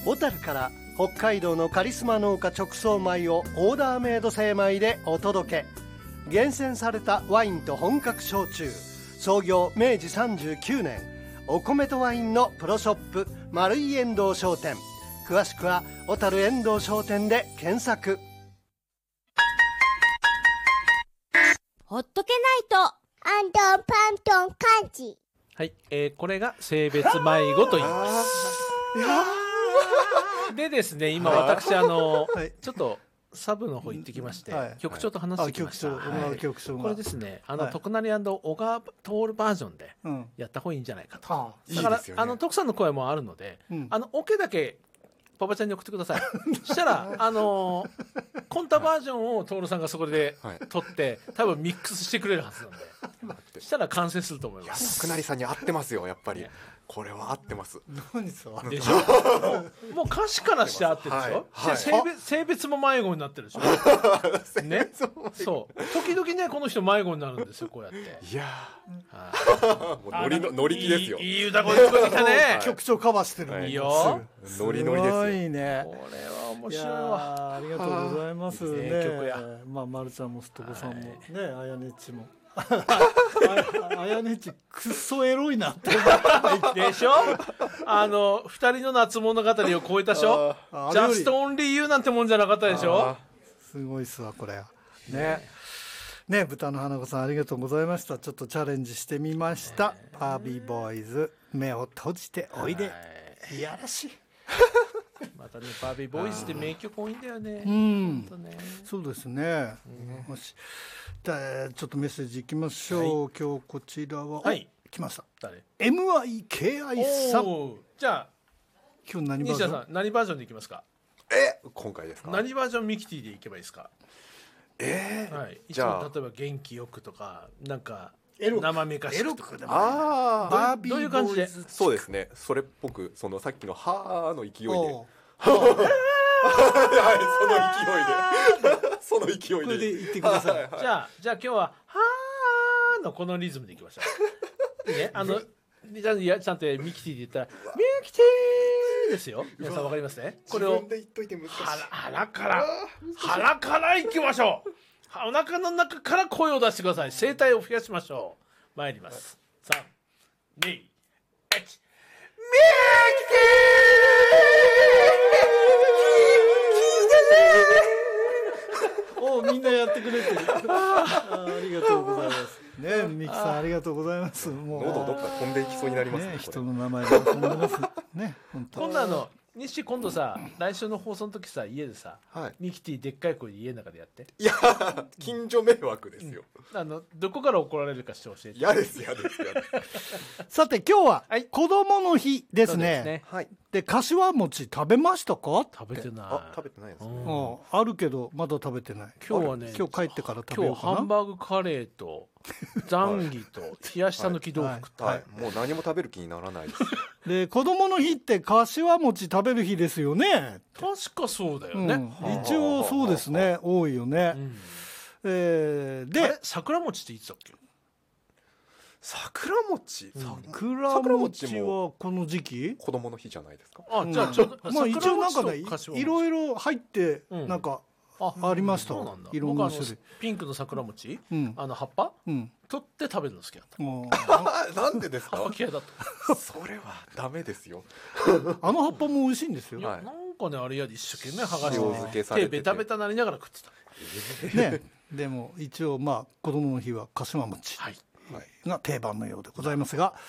小樽から北海道のカリスマ農家直送米をオーダーメイド精米でお届け。厳選されたワインと本格焼酎、創業明治39年、お米とワインのプロショップ、丸井遠藤商店。詳しくは小樽遠藤商店で検索。 ほっとけないとアンドパントンカンチ。 はい、これが性別迷子と言います。でですね、今私ちょっとサブの方行ってきまして、局長と話してきました。これですね、徳成&小川徹バージョンでやった方がいいんじゃないかと。だから徳さんの声もあるので、オケだけパパちゃんに送ってください。そしたらコンタバージョンを徹さんがそこで撮って多分ミックスしてくれるはずなんで、そしたら完成すると思います。 徳成さんに合ってますよ、やっぱり。これは合ってます。 何それでしょ。もう歌詞からして合ってるでしょ。性別も迷子になってるでしょ。ね。そう。時々ね、この人迷子になるんですよ、こうやって。 いやー、乗り気ですよ。 いい歌声聞こえてきたね。 局長カバーしてる。 いいよ。 ノリノリですよ。 すごいね。 これは面白いわ。 ありがとうございますね。 曲や。 まあ、まるちゃんもすとこさんもね、あやねちも。あやねちくっそエロいなってでしょ。二人の夏物語を超えたでしょ。ジャストオンリーユーなんてもんじゃなかったでしょ。 すごいっすわこれね。豚の花子さんありがとうございました。ちょっとチャレンジしてみました。バービーボーイズ目を閉じておいで。いやらしい。 またね、バービーボーイズって名曲多いんだよね。 そうですね。もしちょっとメッセージいきましょう。今日こちらは来ました。MIKI さん。 じゃあ今日何バージョン？ 西田さん何バージョンでいきますか？ 今回ですか？ 何バージョンミキティでいけばいいですか？じゃあ例えば元気よくとかなんか生めかしくとかでもバービーどういう感じで？ そうですね、それっぽくさっきのはーの勢いでその勢いで言ってください。 じゃあ今日ははーのこのリズムでいきましょう。いいね。ちゃんとミキティで言ったらミキティですよ。皆さんわかりますね。これを腹からいきましょう。お腹の中から声を出してください。声帯を増やしましょう。参ります。3、2、1。ミキティ。みんなやってくれてる。ありがとうございますね。ミキさんありがとうございます。もう喉どっか飛んでいきそうになりますね。 人の名前が飛んでますね。 今度西今度さ、来週の放送の時さ、家でさ、ミキティでっかい声で家の中でやって。 いや近所迷惑ですよ。 どこから怒られるかして教えて。 嫌です。 さて今日は子供の日ですね。で柏餅食べましたか？ 食べてない。 食べてないですね。 あるけどまだ食べてない。 今日はね、 今日帰ってから食べようかな。 今日ハンバーグカレーとザンギと冷やした抜き豆腐と、 もう何も食べる気にならないです。 で子供の日って柏餅食べる日ですよね。 確かそうだよね。 一応そうですね。多いよね。で桜餅っていつだっけ？ 桜餅はこの時期？ 子供の日じゃないですか？ じゃあちょっとまあ一応なんかねいろいろ入ってなんかありました。いろんな種類。 ピンクの桜餅、葉っぱ取って食べるの好きだった。 なんでですか？ 葉っぱ嫌いだった。 それはダメですよ。 あの葉っぱも美味しいんですよ。 なんかねあれやで一生懸命剥がして手ベタベタなりながら食ってた。 ね、でも一応まあ子供の日は柏餅が定番のようでございますが、